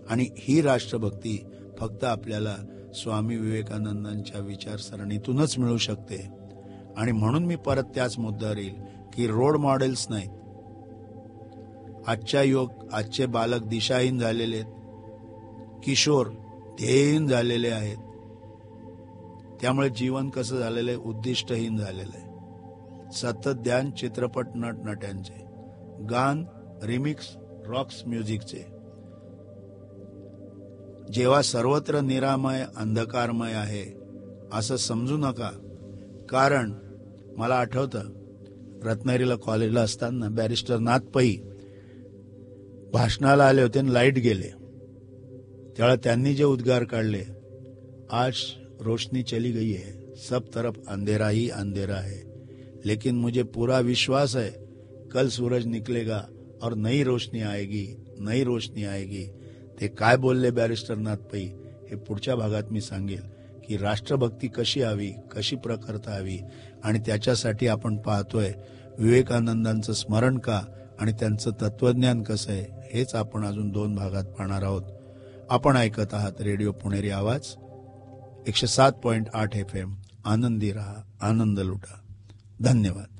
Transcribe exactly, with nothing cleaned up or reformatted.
आणि ही राष्ट्रभक्ती फक्त आपल्याला स्वामी विवेकानंदांच्या विचारसरणीतूनच मिळू शकते. आणि म्हणून मी परत त्याच मुद्द्यावर येईल की रोड मॉडेल्स नाहीत. आजच्या युवक आजचे बालक दिशाहीन झालेले आहेत, किशोर ध्येयहीन झालेले आहेत. त्यामुळे जीवन कसं झालेलं आहे, उद्दिष्टहीन झालेलं आहे. सतत ध्यान चित्रपट नटनट्यांचे, गान रिमिक्स रॉक्स म्युझिकचे. जेव्हा सर्वत्र निरामय अंधकारमय आहे असं समजू नका. कारण मला आठवतं रत्नागिरीला कॉलेजला असताना बॅरिस्टर नाथ पै भाषणाला आले होते आणि लाईट गेले. त्यावेळेला त्यांनी जे उद्गार काढले, आज रोशनी चली गई है, सब तरफ अंधेरा ही अंधेरा है, लेकिन मुझे पूरा विश्वास है कल सूरज निकलेगा और नई रोशनी आएगी, नई रोशनी आएगी. ते काय बोलले बॅरिस्टर नाथ पै हे पुढच्या भागात मी सांगेल की राष्ट्रभक्ती कशी हवी, कशी प्रखरता हवी. आणि त्याच्यासाठी आपण पाहतोय विवेकानंदांचं स्मरण का आणि त्यांचं तत्वज्ञान कसं आहे हेच आपण अजून दोन भागात पाहणार आहोत. आपण ऐकत आहात रेडिओ पुणेरी आवाज एकशे सात पॉइंट आठ एफ एम. आनंदी रहा, आनंद लुटा. धन्यवाद.